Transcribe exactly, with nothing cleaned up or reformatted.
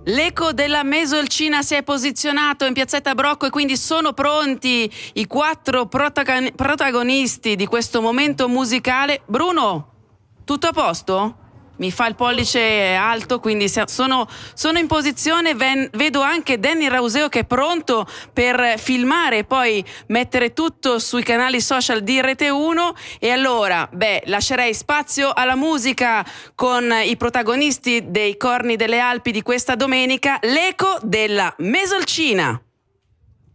L'Eco della Mesolcina si è posizionato in piazzetta Brocco e quindi sono pronti i quattro protagon- protagonisti di questo momento musicale. Bruno, tutto a posto? Mi fa il pollice alto, quindi sono, sono in posizione. Ven, vedo anche Danny Rauseo che è pronto per filmare e poi mettere tutto sui canali social di Rete uno. E allora, beh, lascerei spazio alla musica con i protagonisti dei Corni delle Alpi di questa domenica, l'Eco della Mesolcina.